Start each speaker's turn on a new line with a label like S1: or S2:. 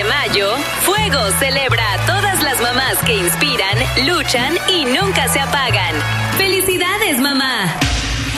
S1: mayo, Fuego celebra a todas las mamás que inspiran, luchan y nunca se apagan. ¡Felicidades!